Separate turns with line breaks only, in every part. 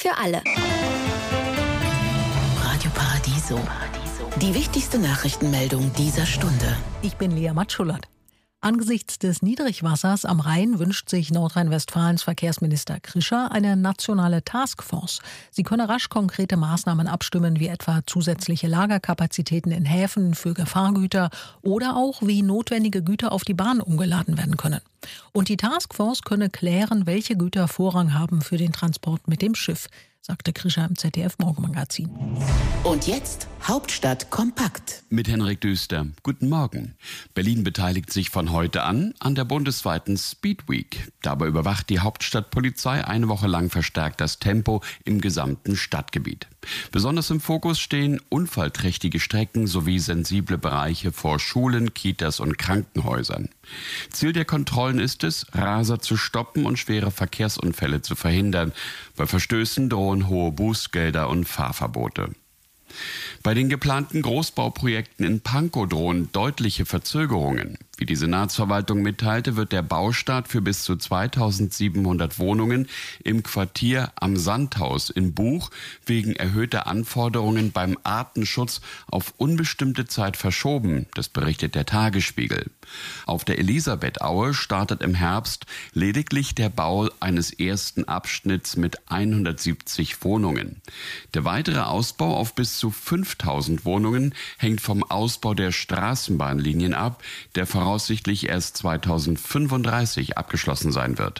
für alle.
Radio Paradiso. Die wichtigste Nachrichtenmeldung dieser Stunde.
Ich bin Lea Matschulert. Angesichts des Niedrigwassers am Rhein wünscht sich Nordrhein-Westfalens Verkehrsminister Krischer eine nationale Taskforce. Sie könne rasch konkrete Maßnahmen abstimmen, wie etwa zusätzliche Lagerkapazitäten in Häfen für Gefahrgüter oder auch, wie notwendige Güter auf die Bahn umgeladen werden können. Und die Taskforce könne klären, welche Güter Vorrang haben für den Transport mit dem Schiff, sagte Krischer im ZDF-Morgenmagazin.
Und jetzt Hauptstadt kompakt.
Mit Henrik Düster. Guten Morgen. Berlin beteiligt sich von heute an der bundesweiten Speed Week. Dabei überwacht die Hauptstadtpolizei eine Woche lang verstärkt das Tempo im gesamten Stadtgebiet. Besonders im Fokus stehen unfallträchtige Strecken sowie sensible Bereiche vor Schulen, Kitas und Krankenhäusern. Ziel der Kontrollen ist es, Raser zu stoppen und schwere Verkehrsunfälle zu verhindern. Bei Verstößen drohen hohe Bußgelder und Fahrverbote. Bei den geplanten Großbauprojekten in Pankow drohen deutliche Verzögerungen. Wie die Senatsverwaltung mitteilte, wird der Baustart für bis zu 2700 Wohnungen im Quartier am Sandhaus in Buch wegen erhöhter Anforderungen beim Artenschutz auf unbestimmte Zeit verschoben. Das berichtet der Tagesspiegel. Auf der Elisabethaue startet im Herbst lediglich der Bau eines ersten Abschnitts mit 170 Wohnungen. Der weitere Ausbau auf bis zu 5000 Wohnungen hängt vom Ausbau der Straßenbahnlinien ab, der voraussichtlich erst 2035 abgeschlossen sein wird.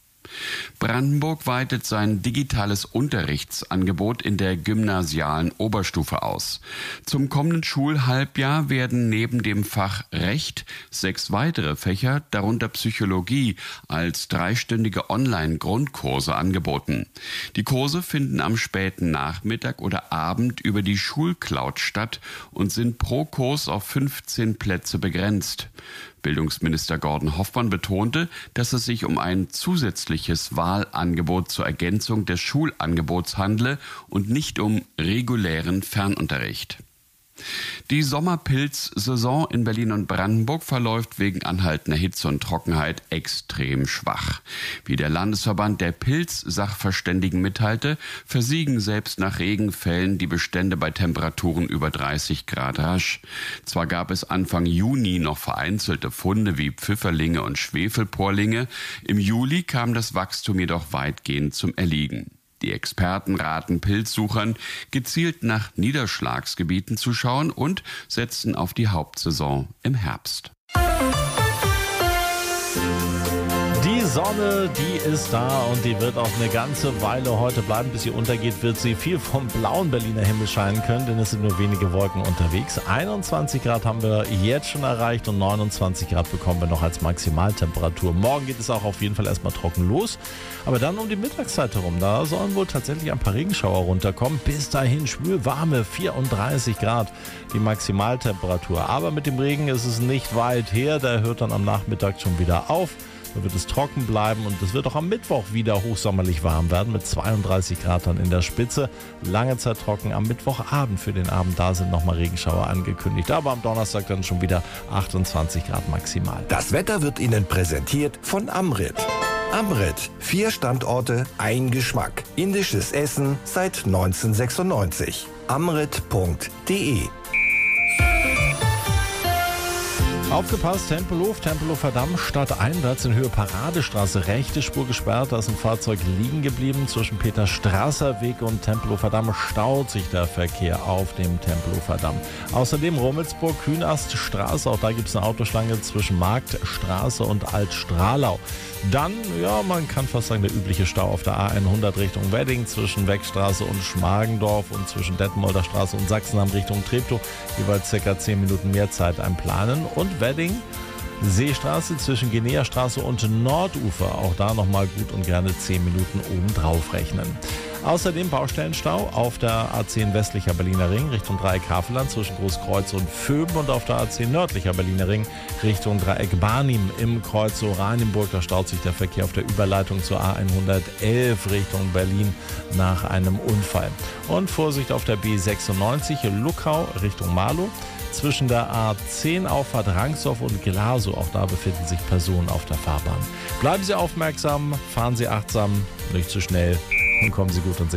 Brandenburg weitet sein digitales Unterrichtsangebot in der gymnasialen Oberstufe aus. Zum kommenden Schulhalbjahr werden neben dem Fach Recht 6 weitere Fächer, darunter Psychologie, als 3-stündige Online-Grundkurse angeboten. Die Kurse finden am späten Nachmittag oder Abend über die Schulcloud statt und sind pro Kurs auf 15 Plätze begrenzt. Bildungsminister Gordon Hoffmann betonte, dass es sich um ein zusätzliches Wahlangebot zur Ergänzung des Schulangebots handle und nicht um regulären Fernunterricht. Die Sommerpilzsaison in Berlin und Brandenburg verläuft wegen anhaltender Hitze und Trockenheit extrem schwach. Wie der Landesverband der Pilzsachverständigen mitteilte, versiegen selbst nach Regenfällen die Bestände bei Temperaturen über 30 Grad rasch. Zwar gab es Anfang Juni noch vereinzelte Funde wie Pfifferlinge und Schwefelporlinge, im Juli kam das Wachstum jedoch weitgehend zum Erliegen. Die Experten raten Pilzsuchern, gezielt nach Niederschlagsgebieten zu schauen und setzen auf die Hauptsaison im Herbst.
Die Sonne, die ist da und die wird auch eine ganze Weile heute bleiben. Bis sie untergeht, wird sie viel vom blauen Berliner Himmel scheinen können, denn es sind nur wenige Wolken unterwegs. 21 Grad haben wir jetzt schon erreicht und 29 Grad bekommen wir noch als Maximaltemperatur. Morgen geht es auch auf jeden Fall erstmal trocken los. Aber dann um die Mittagszeit herum, da sollen wohl tatsächlich ein paar Regenschauer runterkommen. Bis dahin schwülwarme 34 Grad die Maximaltemperatur. Aber mit dem Regen ist es nicht weit her. Der hört dann am Nachmittag schon wieder auf. Da wird es trocken bleiben und es wird auch am Mittwoch wieder hochsommerlich warm werden mit 32 Grad dann in der Spitze. Lange Zeit trocken. Am Mittwochabend für den Abend, da sind nochmal Regenschauer angekündigt. Aber am Donnerstag dann schon wieder 28 Grad maximal.
Das Wetter wird Ihnen präsentiert von Amrit. Amrit, 4 Standorte, ein Geschmack. Indisches Essen seit 1996. Amrit.de.
Aufgepasst, Tempelhof Damm, stadteinwärts in Höhe Paradestraße, rechte Spur gesperrt, da ist ein Fahrzeug liegen geblieben. Zwischen Peter-Strasser Weg und Tempelhofer Damm staut sich der Verkehr auf dem Tempelhofer Damm. Außerdem Rummelsburg, Kühnaststraße, auch da gibt es eine Autoschlange zwischen Marktstraße und Altstralau. Dann, ja, man kann fast sagen, der übliche Stau auf der A100 Richtung Wedding zwischen Weckstraße und Schmargendorf und zwischen Detmolder Straße und Sachsenham Richtung Treptow. Jeweils ca. 10 Minuten mehr Zeit einplanen. Und Wedding, Seestraße zwischen Guinea-Straße und Nordufer. Auch da nochmal gut und gerne 10 Minuten obendrauf rechnen. Außerdem Baustellenstau auf der A10 westlicher Berliner Ring Richtung Dreieck Havelland zwischen Großkreuz und Vöben und auf der A10 nördlicher Berliner Ring Richtung Dreieck Barnim im Kreuz Oranienburg. Da staut sich der Verkehr auf der Überleitung zur A111 Richtung Berlin nach einem Unfall. Und Vorsicht auf der B96 Luckau Richtung Marlow. Zwischen der A10 Auffahrt Rangsdorf und Glasow, auch da befinden sich Personen auf der Fahrbahn. Bleiben Sie aufmerksam, fahren Sie achtsam, nicht zu schnell und kommen Sie gut und sicher.